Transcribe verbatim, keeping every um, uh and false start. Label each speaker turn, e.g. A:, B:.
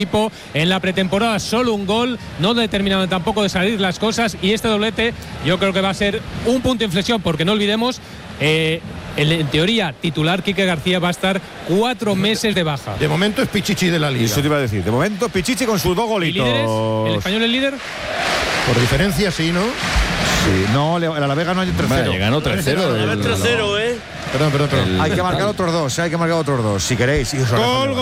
A: equipo en la pretemporada, solo un gol, no determinado tampoco de salir las cosas, y este doblete yo creo que va a ser un punto de inflexión, porque no olvidemos, eh, el, en teoría titular Quique García va a estar cuatro meses de baja.
B: De momento es Pichichi de la Liga.
C: Eso te iba a decir, de momento Pichichi con sus dos golitos.
A: ¿Y líderes? ¿El Español es líder?
B: Por diferencia sí, ¿no?
C: Sí, no, el Alavés no hay tercero.
D: Vale, ganó tres cero.
E: tres cero, ¿eh?
B: Perdón, perdón, perdón.
C: Hay que marcar otros dos, hay que marcar otros dos, si queréis. Y os